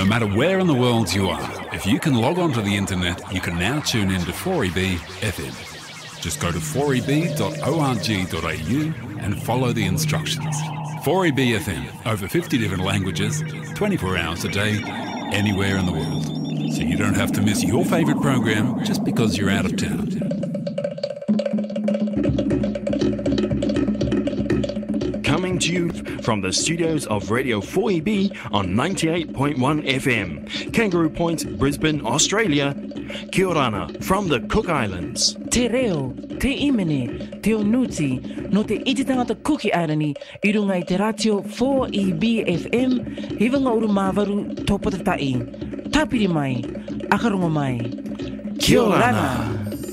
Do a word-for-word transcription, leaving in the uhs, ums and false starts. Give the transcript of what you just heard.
matter where in the world you are, if you can log on to the internet, you can now tune in to four E B F M. Just go to four e b dot org dot a u and follow the instructions. four E B F M, over fifty different languages, twenty-four hours a day, anywhere in the world. So you don't have to miss your favourite program just because you're out of town. Coming to you from the studios of Radio four E B on ninety-eight point one F M, Kangaroo Point, Brisbane, Australia. Kia orana from the Cook Islands. Te reo, te imene, te onuti, no te iti tangata Cook Island i runga i te ratio four E B F M, hivanga uru mawaru tōpata tai. Tapiri mai, akarunga mai. Kia orana.